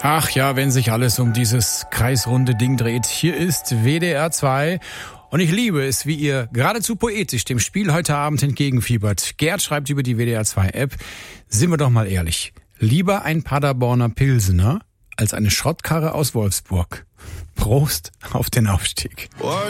Ach ja, wenn sich alles um dieses kreisrunde Ding dreht. Hier ist WDR 2 und ich liebe es, wie ihr geradezu poetisch dem Spiel heute Abend entgegenfiebert. Gerd schreibt über die WDR 2 App, sind wir doch mal ehrlich, lieber ein Paderborner Pilsener als eine Schrottkarre aus Wolfsburg. Prost auf den Aufstieg. What